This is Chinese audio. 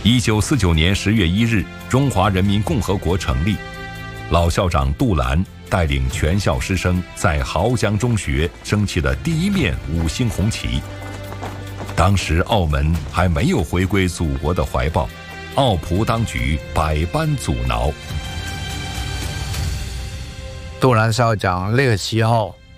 1949年10月1日，中华人民共和国成立，老校长杜兰带领全校师生在濠江中学升起了第一面5星红旗。当时澳门还没有回归祖国的怀抱，澳葡当局百般阻挠。 杜兰校长那个时候